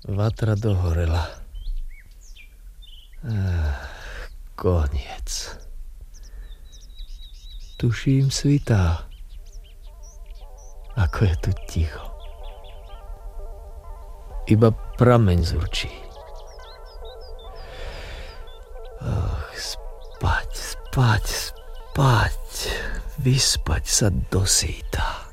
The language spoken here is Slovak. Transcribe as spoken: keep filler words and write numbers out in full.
Vatra dohorela. Ach, koniec. Tuším, svitá. Ako je tu ticho. Iba prameň zurčí. Ach, spať, spať, spať. Vyspať sa dosýta.